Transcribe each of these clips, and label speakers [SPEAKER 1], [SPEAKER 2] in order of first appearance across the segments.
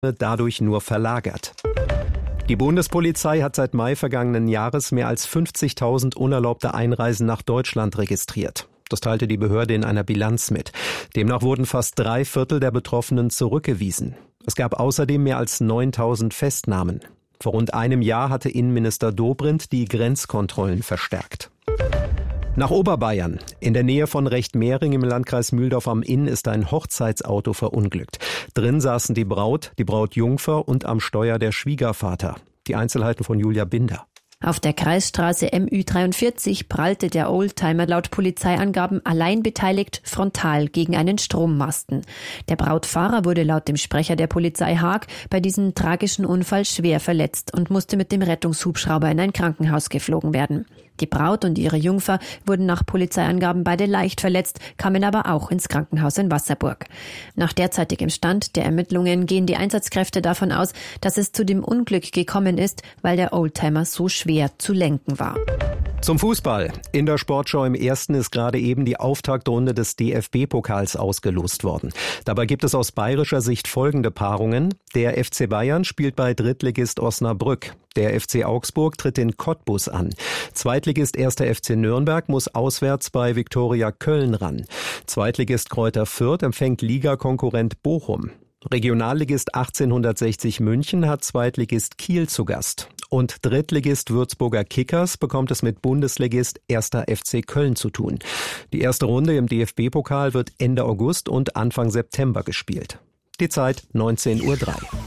[SPEAKER 1] dadurch nur verlagert. Die Bundespolizei hat seit Mai vergangenen Jahres mehr als 50.000 unerlaubte Einreisen nach Deutschland registriert. Das teilte die Behörde in einer Bilanz mit. Demnach wurden fast 3/4 der Betroffenen zurückgewiesen. Es gab außerdem mehr als 9.000 Festnahmen. Vor rund einem Jahr hatte Innenminister Dobrindt die Grenzkontrollen verstärkt. Nach Oberbayern. In der Nähe von Rechtmehring im Landkreis Mühldorf am Inn ist ein Hochzeitsauto verunglückt. Drin saßen die Brautjungfer und am Steuer der Schwiegervater. Die Einzelheiten von Julia Binder.
[SPEAKER 2] Auf der Kreisstraße MÜ43 prallte der Oldtimer laut Polizeiangaben allein beteiligt frontal gegen einen Strommasten. Der Brautfahrer wurde laut dem Sprecher der Polizei Haag bei diesem tragischen Unfall schwer verletzt und musste mit dem Rettungshubschrauber in ein Krankenhaus geflogen werden. Die Braut und ihre Jungfer wurden nach Polizeiangaben beide leicht verletzt, kamen aber auch ins Krankenhaus in Wasserburg. Nach derzeitigem Stand der Ermittlungen gehen die Einsatzkräfte davon aus, dass es zu dem Unglück gekommen ist, weil der Oldtimer so schwer zu lenken war.
[SPEAKER 1] Zum Fußball. In der Sportschau im Ersten ist gerade eben die Auftaktrunde des DFB-Pokals ausgelost worden. Dabei gibt es aus bayerischer Sicht folgende Paarungen. Der FC Bayern spielt bei Drittligist Osnabrück. Der FC Augsburg tritt in Cottbus an. Zweitligist 1. FC Nürnberg muss auswärts bei Viktoria Köln ran. Zweitligist Greuther Fürth empfängt Ligakonkurrent Bochum. Regionalligist 1860 München hat Zweitligist Kiel zu Gast. Und Drittligist Würzburger Kickers bekommt es mit Bundesligist 1. FC Köln zu tun. Die erste Runde im DFB-Pokal wird Ende August und Anfang September gespielt. Die Zeit 19:03 Uhr.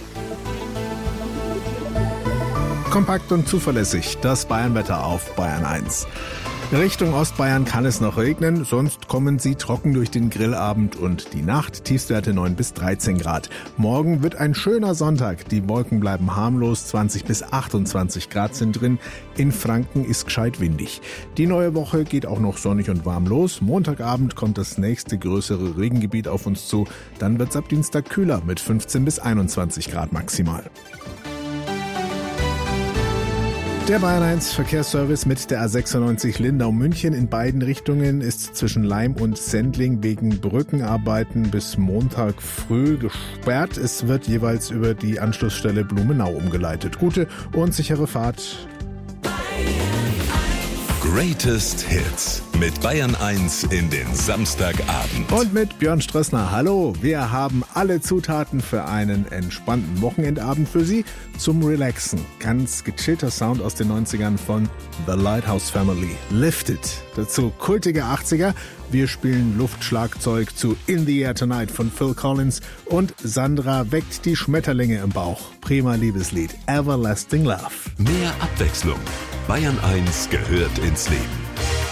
[SPEAKER 3] Kompakt und zuverlässig, das Bayernwetter auf Bayern 1. Richtung Ostbayern kann es noch regnen, sonst kommen sie trocken durch den Grillabend und die Nacht, Tiefstwerte 9 bis 13 Grad. Morgen wird ein schöner Sonntag, die Wolken bleiben harmlos, 20 bis 28 Grad sind drin. In Franken ist gescheit windig. Die neue Woche geht auch noch sonnig und warm los. Montagabend kommt das nächste größere Regengebiet auf uns zu. Dann wird's ab Dienstag kühler mit 15 bis 21 Grad maximal. Der Bayern 1 Verkehrsservice mit der A96 Lindau-München in beiden Richtungen ist zwischen Laim und Sendling wegen Brückenarbeiten bis Montag früh gesperrt. Es wird jeweils über die Anschlussstelle Blumenau umgeleitet. Gute und sichere Fahrt.
[SPEAKER 4] Greatest Hits mit Bayern 1 in den Samstagabend.
[SPEAKER 3] Und mit Björn Strössner. Hallo, wir haben alle Zutaten für einen entspannten Wochenendabend für Sie zum Relaxen. Ganz gechillter Sound aus den 90ern von The Lighthouse Family. Lifted. Dazu kultige 80er. Wir spielen Luftschlagzeug zu In the Air Tonight von Phil Collins und Sandra weckt die Schmetterlinge im Bauch. Prima Liebeslied. Everlasting Love.
[SPEAKER 4] Mehr Abwechslung. Bayern 1 gehört ins Leben.